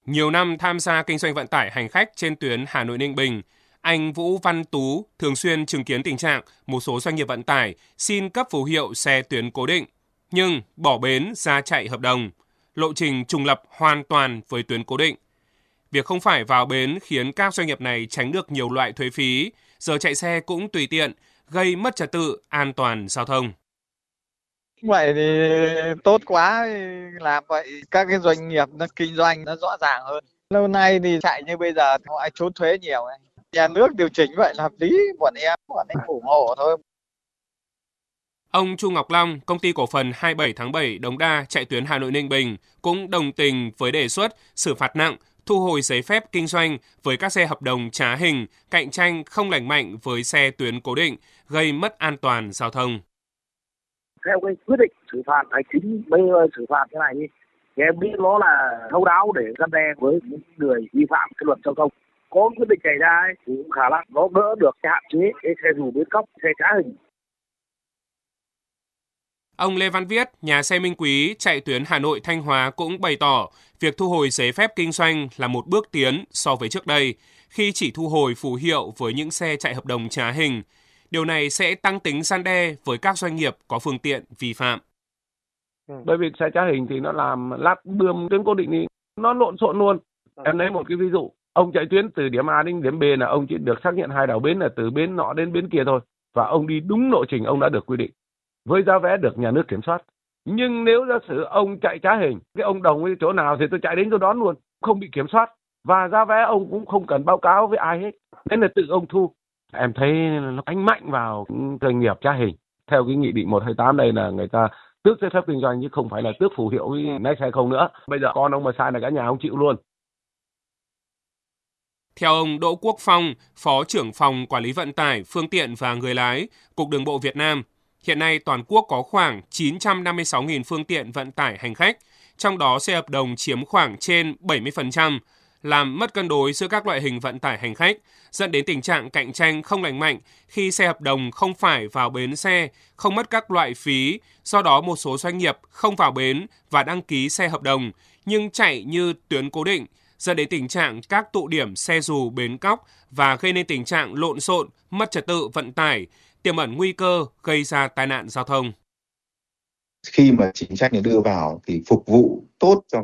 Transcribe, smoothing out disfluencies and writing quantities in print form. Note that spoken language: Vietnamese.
Nhiều năm tham gia kinh doanh vận tải hành khách trên tuyến Hà Nội - Ninh Bình, anh Vũ Văn Tú thường xuyên chứng kiến tình trạng một số doanh nghiệp vận tải xin cấp phù hiệu xe tuyến cố định, nhưng bỏ bến ra chạy hợp đồng, lộ trình trùng lập hoàn toàn với tuyến cố định. Việc không phải vào bến khiến các doanh nghiệp này tránh được nhiều loại thuế phí, giờ chạy xe cũng tùy tiện, gây mất trật tự an toàn giao thông. Vậy thì tốt quá, làm vậy các cái doanh nghiệp nó kinh doanh nó rõ ràng hơn. Lâu nay thì chạy như bây giờ không ai trốn thuế nhiều ấy. Nhà nước điều chỉnh vậy là hợp lý, bọn em ủng hộ thôi. Ông Chu Ngọc Long, công ty cổ phần 27 tháng 7 Đống Đa chạy tuyến Hà Nội - Ninh Bình cũng đồng tình với đề xuất xử phạt nặng, thu hồi giấy phép kinh doanh với các xe hợp đồng trá hình, cạnh tranh không lành mạnh với xe tuyến cố định, gây mất an toàn giao thông. Theo cái quyết định xử phạt hành chính, bây giờ xử phạt thế này thì em biết nó là thấu đáo để răn đe với những người vi phạm cái luật giao thông. Có quyết định xảy ra thì cũng khả năng nó đỡ được cái hạn chế cái xe dù bến cóc, xe trá hình. Ông Lê Văn Viết, nhà xe Minh Quý chạy tuyến Hà Nội - Thanh Hóa cũng bày tỏ việc thu hồi giấy phép kinh doanh là một bước tiến so với trước đây, khi chỉ thu hồi phù hiệu với những xe chạy hợp đồng trá hình. Điều này sẽ tăng tính răn đe với các doanh nghiệp có phương tiện vi phạm. Bởi vì xe trá hình thì nó làm lát bươm tuyến cố định đi, nó lộn xộn luôn. Em lấy một cái ví dụ, ông chạy tuyến từ điểm A đến điểm B là ông chỉ được xác nhận 2 đảo bến là từ bến nọ đến bến kia thôi. Và ông đi đúng lộ trình ông đã được quy định. Với giá vé được nhà nước kiểm soát. Nhưng nếu giả sử ông chạy trá hình, cái ông đồng với chỗ nào thì tôi chạy đến chỗ đó luôn, không bị kiểm soát. Và giá vé ông cũng không cần báo cáo với ai hết. Nên là tự ông thu. Em thấy nó đánh mạnh vào doanh nghiệp trá hình. Theo cái nghị định 128 đây là người ta tước giấy phép kinh doanh chứ không phải là tước phù hiệu với lái xe không nữa. Bây giờ con ông mà sai là cả nhà ông chịu luôn. Theo ông Đỗ Quốc Phong, Phó trưởng phòng Quản lý vận tải, phương tiện và người lái, Cục Đường bộ Việt Nam, hiện nay toàn quốc có khoảng 956.000 phương tiện vận tải hành khách, trong đó xe hợp đồng chiếm khoảng trên 70%, làm mất cân đối giữa các loại hình vận tải hành khách, dẫn đến tình trạng cạnh tranh không lành mạnh khi xe hợp đồng không phải vào bến xe, không mất các loại phí, do đó một số doanh nghiệp không vào bến và đăng ký xe hợp đồng, nhưng chạy như tuyến cố định, dẫn đến tình trạng các tụ điểm xe dù bến cóc và gây nên tình trạng lộn xộn, mất trật tự vận tải, tiềm ẩn nguy cơ gây ra tai nạn giao thông. Khi mà chính sách này đưa vào thì phục vụ tốt cho